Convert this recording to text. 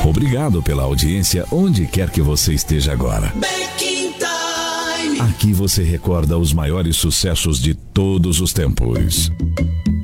Obrigado pela audiência onde quer que você esteja agora. Aqui você recorda os maiores sucessos de todos os tempos.